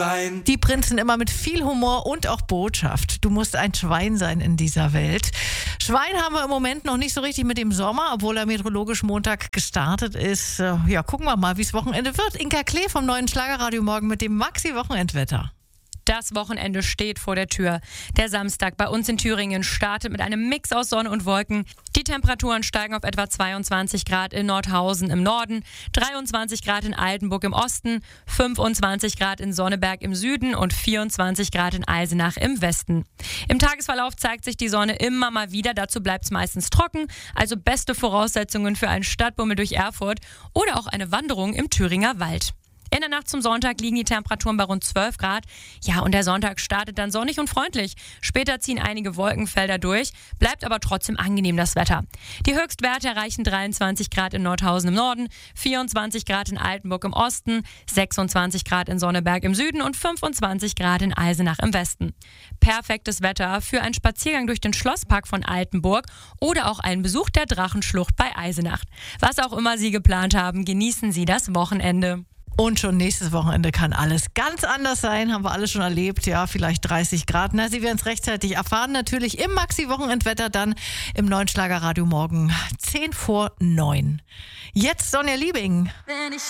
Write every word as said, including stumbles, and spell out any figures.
Die Prinzen immer mit viel Humor und auch Botschaft. Du musst ein Schwein sein in dieser Welt. Schwein haben wir im Moment noch nicht so richtig mit dem Sommer, obwohl er meteorologisch Montag gestartet ist. Ja, gucken wir mal, wie es Wochenende wird. Inka Klee vom neuen Schlagerradio morgen mit dem Maxi-Wochenendwetter. Das Wochenende steht vor der Tür. Der Samstag bei uns in Thüringen startet mit einem Mix aus Sonne und Wolken. Die Temperaturen steigen auf etwa zweiundzwanzig Grad in Nordhausen im Norden, dreiundzwanzig Grad in Altenburg im Osten, fünfundzwanzig Grad in Sonneberg im Süden und vierundzwanzig Grad in Eisenach im Westen. Im Tagesverlauf zeigt sich die Sonne immer mal wieder, dazu bleibt es meistens trocken, also beste Voraussetzungen für einen Stadtbummel durch Erfurt oder auch eine Wanderung im Thüringer Wald. In der Nacht zum Sonntag liegen die Temperaturen bei rund zwölf Grad. Ja, und der Sonntag startet dann sonnig und freundlich. Später ziehen einige Wolkenfelder durch, bleibt aber trotzdem angenehm das Wetter. Die Höchstwerte erreichen dreiundzwanzig Grad in Nordhausen im Norden, vierundzwanzig Grad in Altenburg im Osten, sechsundzwanzig Grad in Sonneberg im Süden und fünfundzwanzig Grad in Eisenach im Westen. Perfektes Wetter für einen Spaziergang durch den Schlosspark von Altenburg oder auch einen Besuch der Drachenschlucht bei Eisenach. Was auch immer Sie geplant haben, genießen Sie das Wochenende. Und schon nächstes Wochenende kann alles ganz anders sein, haben wir alle schon erlebt, ja, vielleicht dreißig Grad. Na, Sie werden es rechtzeitig erfahren, natürlich im Maxi-Wochenendwetter, dann im neuen Schlagerradio morgen zehn vor neun. Jetzt Sonja Liebing. Wenn ich